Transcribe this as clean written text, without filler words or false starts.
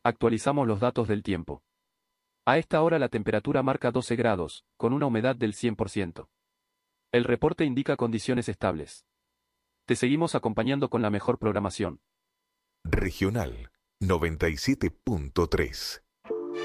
Actualizamos los datos del tiempo. A esta hora la temperatura marca 12 grados, con una humedad del 100%. El reporte indica condiciones estables. Te seguimos acompañando con la mejor programación. Regional 97.3.